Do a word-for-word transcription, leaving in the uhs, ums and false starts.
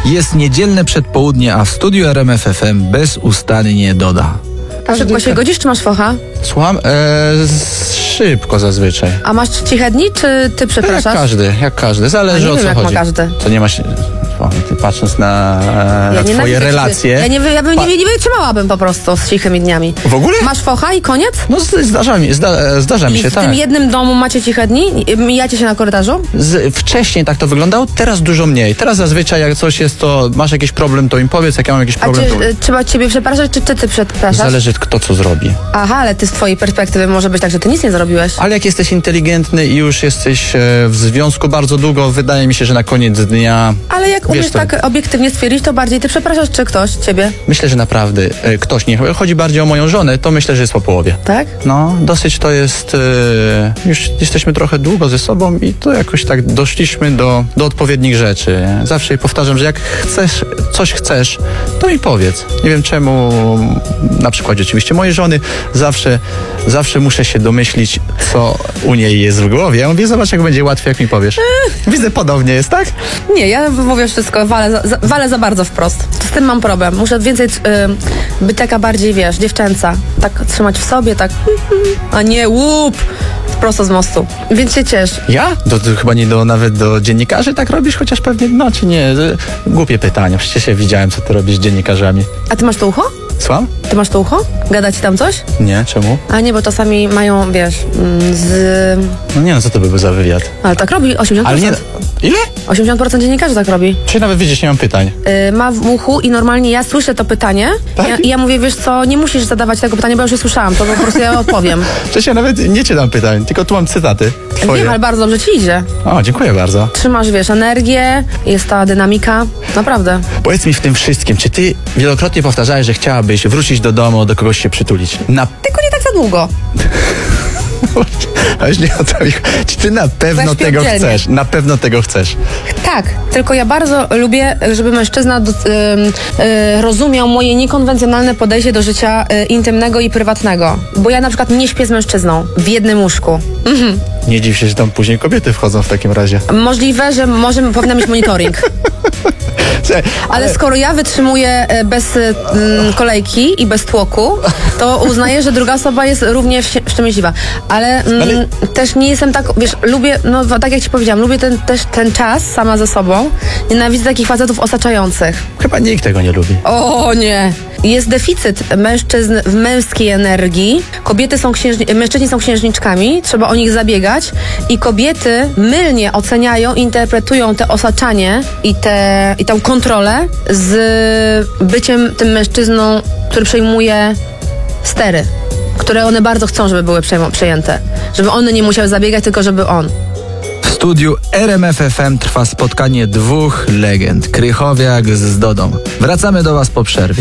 Jest niedzielne przedpołudnie, a w studiu R M F F M bezustannie doda. A szybko się godzisz, czy masz focha? Słucham? Eee, szybko zazwyczaj. A masz ciche dni, czy ty przepraszasz? Jak każdy, jak każdy. Zależy A nie o wiem, co jak ma chodzi. każdy. To nie ma się... O, ty patrząc na, Ja na twoje nienawidzę relacje... ciebie. Ja, nie, ja bym pa- nie, nie wytrzymałabym po prostu z cichymi dniami. W ogóle? Masz focha i koniec? No z- zdarza mi, zda, zdarza mi I się, w tak. tym jednym domu macie ciche dni? Mijacie się na korytarzu? Z, wcześniej tak to wyglądało, teraz dużo mniej. Teraz zazwyczaj jak coś jest, to masz jakiś problem, to im powiedz, jak ja mam jakiś A problem, czy to... y, trzeba ciebie przepraszać, czy ty, ty przepraszasz? Zależy kto co zrobi. Aha, ale ty z twojej perspektywy może być tak, że ty nic nie zrobiłeś. Ale jak jesteś inteligentny i już jesteś e, w związku bardzo długo, wydaje mi się, że na koniec dnia... Ale jak Wiesz umiesz co? tak obiektywnie stwierdzić, to bardziej ty przepraszasz, czy ktoś ciebie, Myślę, że naprawdę e, ktoś, nie chodzi bardziej o moją żonę, to myślę, że jest po połowie. tak? No, dosyć to jest... E, już jesteśmy trochę długo ze sobą i to jakoś tak doszliśmy do, do odpowiednich rzeczy. Zawsze jej powtarzam, że jak chcesz, coś chcesz, to mi powiedz. Nie wiem czemu, na przykładzie oczywiście mojej żony, zawsze, zawsze muszę się domyślić, co u niej jest w głowie. Ja mówię, zobacz, jak będzie łatwiej, jak mi powiesz. Widzę, podobnie jest, tak? Nie, ja mówię wszystko, walę za, za, walę za bardzo wprost. Z tym mam problem. Muszę więcej y, być taka bardziej, wiesz, dziewczęca. Tak trzymać w sobie, tak a nie łup prosto z mostu. Więc się ciesz. Ja? To, to chyba nie do, nawet do dziennikarzy tak robisz, chociaż pewnie, no czy nie? Głupie pytanie, przecież ja widziałem, co ty robisz z dziennikarzami. A ty masz to ucho? Słucham? Ty masz to ucho? Gada ci tam coś? Nie, czemu? A nie, bo czasami mają, wiesz, mm, z... No nie, no co to by był za wywiad? Ale tak robi osiemdziesiąt Ale procent. nie... Ile? osiemdziesiąt procent dziennikarzy tak robi. Czy nawet widzisz, nie mam pytań. Y, ma w uchu i normalnie ja słyszę to pytanie Tak? ja, i ja mówię, wiesz co, nie musisz zadawać tego pytania, bo już je słyszałam, to po prostu ja odpowiem. Przecież ja nawet nie cię dam pytań, tylko tu mam cytaty twoje. Wiem, ale bardzo dobrze ci idzie. O, dziękuję bardzo. Trzymasz, wiesz, energię, jest ta dynamika, naprawdę. Powiedz mi w tym wszystkim, czy ty wielokrotnie powtarzałeś, że chciałabyś wrócić do domu, do kogoś się przytulić? Na... Tylko nie tak za długo. Ale nie o to mi chodzi. Czy ty na pewno Weź tego pierdzielnie. chcesz? Na pewno tego chcesz. Tak, tylko ja bardzo lubię, żeby mężczyzna do, y, y, rozumiał moje niekonwencjonalne podejście do życia y, intymnego i prywatnego. Bo ja na przykład nie śpię z mężczyzną w jednym łóżku. Mhm. Nie dziw się, że tam później kobiety wchodzą w takim razie. Możliwe, że może powinna mieć monitoring. Ale skoro ja wytrzymuję e, bez e, m, kolejki i bez tłoku, to uznaję, że druga osoba jest równie wsi- szczęśliwa. Ale, m, Ale- też nie jestem tak, wiesz, lubię, no tak jak ci powiedziałam, lubię ten, też ten czas sama ze sobą. Nienawidzę takich facetów osaczających. Chyba nikt tego nie lubi. O nie! Jest deficyt mężczyzn w męskiej energii. Kobiety są księżni- mężczyźni są księżniczkami, trzeba o nich zabiegać i kobiety mylnie oceniają, interpretują te osaczanie i, te, i tę kontrolę z byciem tym mężczyzną, który przejmuje stery, które one bardzo chcą, żeby były przejmo- przejęte. Żeby one nie musiały zabiegać, tylko żeby on. W studiu R M F F M trwa spotkanie dwóch legend, Krychowiak z Dodą. Wracamy do was po przerwie.